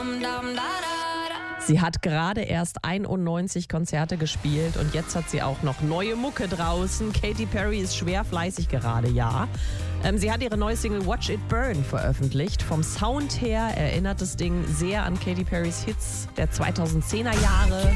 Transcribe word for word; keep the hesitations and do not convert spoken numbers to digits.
Sie hat gerade erst einundneunzig Konzerte gespielt und jetzt hat sie auch noch neue Mucke draußen. Katy Perry ist schwer fleißig gerade, ja. Ähm, sie hat ihre neue Single Watch It Burn veröffentlicht. Vom Sound her erinnert das Ding sehr an Katy Perrys Hits der zweitausendzehner Jahre.